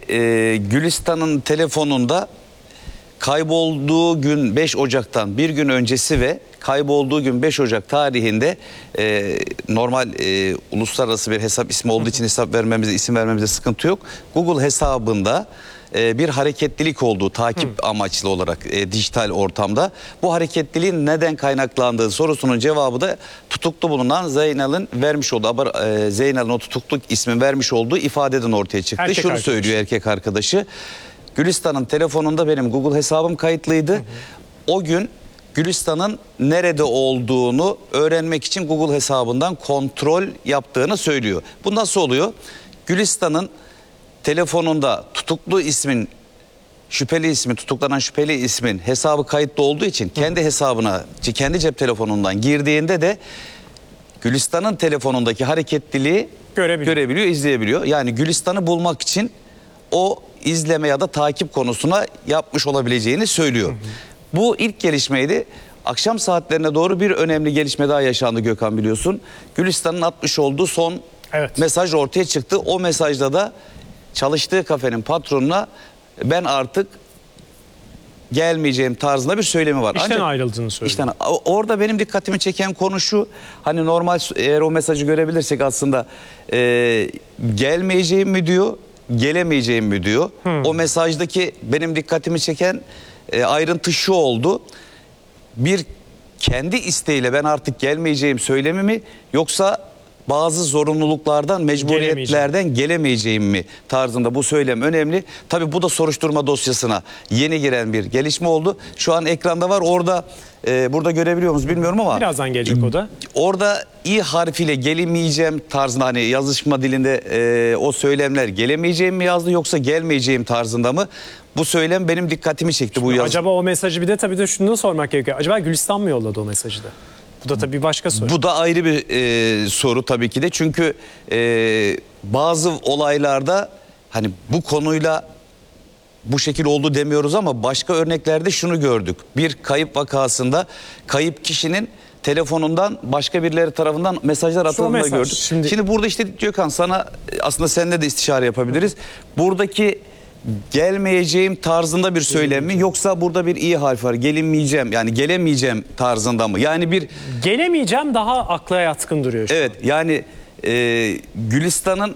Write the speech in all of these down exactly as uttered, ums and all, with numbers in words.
e, Gülistan'ın telefonunda kaybolduğu gün beş Ocak'tan bir gün öncesi ve kaybolduğu gün beş Ocak tarihinde e, normal e, uluslararası bir hesap ismi olduğu için hesap vermemize, isim vermemize sıkıntı yok. Google hesabında e, bir hareketlilik olduğu takip Hı. amaçlı olarak e, dijital ortamda. Bu hareketliliğin neden kaynaklandığı sorusunun cevabı da tutuklu bulunan Zeynel'in vermiş olduğu, e, Zeynel'in o tutukluk ismin vermiş olduğu ifadeden ortaya çıktı. Erkek Şunu arkadaş. söylüyor erkek arkadaşı. Gülistan'ın telefonunda benim Google hesabım kayıtlıydı. Hı hı. O gün Gülistan'ın nerede olduğunu öğrenmek için Google hesabından kontrol yaptığını söylüyor. Bu nasıl oluyor? Gülistan'ın telefonunda tutuklu ismin, şüpheli ismin, tutuklanan şüpheli ismin hesabı kayıtlı olduğu için kendi hesabına, kendi cep telefonundan girdiğinde de Gülistan'ın telefonundaki hareketliliği görebiliyor, görebiliyor izleyebiliyor. Yani Gülistan'ı bulmak için o izleme ya da takip konusuna yapmış olabileceğini söylüyor. Hı hı. Bu ilk gelişmeydi. Akşam saatlerine doğru bir önemli gelişme daha yaşandı Gökhan, biliyorsun. Gülistan'ın atmış olduğu son evet. mesaj ortaya çıktı. O mesajda da çalıştığı kafenin patronuna ben artık gelmeyeceğim tarzında bir söylemi var. İşten Ancak, ayrıldığını söylüyor. İşten, orada benim dikkatimi çeken konu şu. Hani normal eğer o mesajı görebilirsek aslında e, gelmeyeceğim mi diyor, gelemeyeceğim mi diyor. Hmm. O mesajdaki benim dikkatimi çeken e, ayrıntı şu oldu. Bir kendi isteğiyle ben artık gelmeyeceğim söylemi mi, yoksa bazı zorunluluklardan, mecburiyetlerden gelemeyeceğim mi tarzında bu söylem önemli. Tabii bu da soruşturma dosyasına yeni giren bir gelişme oldu. Şu an ekranda var. Orada e, burada görebiliyor musunuz bilmiyorum ama birazdan gelecek o da. Orada i harfiyle gelemeyeceğim tarzında, hani yazışma dilinde e, o söylemler gelemeyeceğim mi yazdı, yoksa gelmeyeceğim tarzında mı? Bu söylem benim dikkatimi çekti. Bu yaz... Acaba o mesajı, bir de tabii de şunu da sormak gerekiyor. Acaba Gülistan mı yolladı o mesajı da? Bu da tabii başka soru. Bu da ayrı bir e, soru tabii ki de. Çünkü e, bazı olaylarda hani bu konuyla bu şekil oldu demiyoruz ama başka örneklerde şunu gördük. Bir kayıp vakasında kayıp kişinin telefonundan başka birileri tarafından mesajlar atıldığını mesaj, gördük. Şimdi... Şimdi burada işte Gökhan, sana aslında seninle de istişare yapabiliriz. Buradaki gelmeyeceğim tarzında bir söylem mi, yoksa burada bir i harfi var, gelemeyeceğim, yani gelemeyeceğim tarzında mı? Yani bir gelemeyeceğim daha akla yatkın duruyor şu evet an. Yani e, Gülistan'ın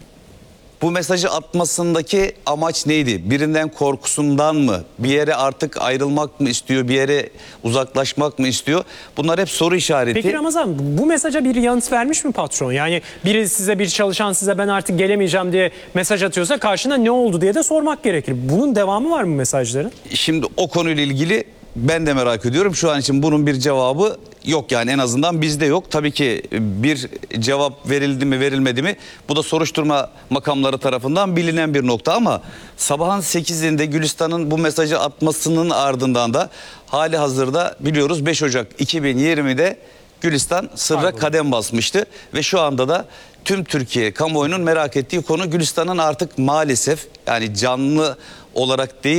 bu mesajı atmasındaki amaç neydi? Birinden korkusundan mı? Bir yere artık ayrılmak mı istiyor? Bir yere uzaklaşmak mı istiyor? Bunlar hep soru işareti. Peki Ramazan, bu mesaja bir yanıt vermiş mi patron? Yani biri size, bir çalışan size ben artık gelemeyeceğim diye mesaj atıyorsa karşına ne oldu diye de sormak gerekir. Bunun devamı var mı mesajların? Şimdi o konuyla ilgili ben de merak ediyorum. Şu an için bunun bir cevabı yok, yani en azından bizde yok. Tabii ki bir cevap verildi mi verilmedi mi, bu da soruşturma makamları tarafından bilinen bir nokta, ama sabahın sekizinde Gülistan'ın bu mesajı atmasının ardından da hali hazırda biliyoruz beş Ocak iki bin yirmi'de Gülistan sırra Pardon. kadem basmıştı ve şu anda da tüm Türkiye kamuoyunun merak ettiği konu Gülistan'ın artık maalesef, yani canlı olarak değil